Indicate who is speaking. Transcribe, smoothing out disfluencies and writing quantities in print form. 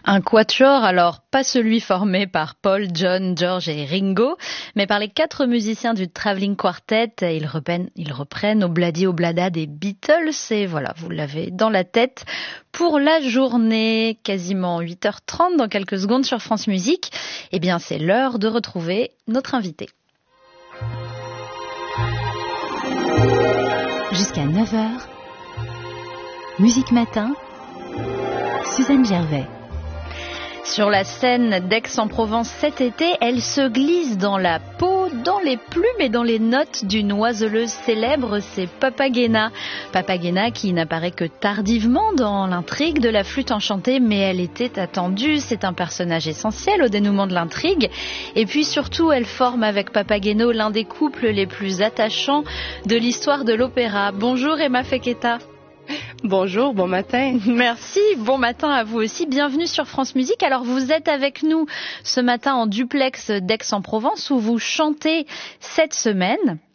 Speaker 1: Un quatuor, alors pas celui formé par Paul, John, George et Ringo, mais par les 4 musiciens du Travelling Quartet. Ils reprennent Obladi Oblada des Beatles et voilà, vous l'avez dans la tête pour la journée, quasiment 8h30 dans quelques secondes sur France Musique. Eh bien, c'est l'heure de retrouver notre invité.
Speaker 2: Jusqu'à 9h, Musique Matin, Suzanne Gervais.
Speaker 1: Sur la scène d'Aix-en-Provence cet été, elle se glisse dans la peau, dans les plumes et dans les notes d'une oiseleuse célèbre, c'est Papagena. Papagena qui n'apparaît que tardivement dans l'intrigue de la flûte enchantée, mais elle était attendue, c'est un personnage essentiel au dénouement de l'intrigue. Et puis surtout, elle forme avec Papageno l'un des couples les plus attachants de l'histoire de l'opéra. Bonjour Emma Feketa.
Speaker 3: Bonjour, bon matin.
Speaker 1: Merci, bon matin à vous aussi. Bienvenue sur France Musique. Alors vous êtes avec nous ce matin en duplex d'Aix-en-Provence où vous chantez cette semaine.